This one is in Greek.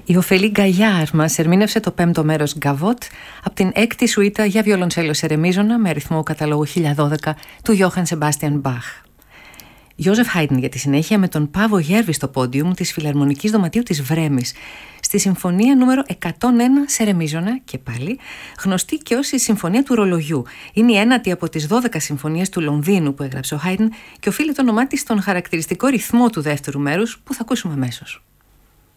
Η Οφελή Γκαγιάρ μας ερμήνευσε το 5ο μέρος Γκαβότ από την 6η σουίτα για βιολοντσέλο σε ρεμίζωνα με αριθμό καταλόγου 1012 του Γιώχαν Σεμπάστιαν Μπαχ. Γιώζεφ Χάιντν για τη συνέχεια με τον Πάβο Γέρβη στο πόντιουμ της Φιλαρμονικής Δωματίου της Βρέμης στη συμφωνία νούμερο 101 σε ρεμίζωνα και πάλι, γνωστή και ως η Συμφωνία του Ρολογιού. Είναι η ένατη από τις 12 συμφωνίες του Λονδίνου που έγραψε ο Χάιντν και οφείλει το όνομά της στον χαρακτηριστικό ρυθμό του δεύτερου μέρους που θα ακούσουμε αμέσως.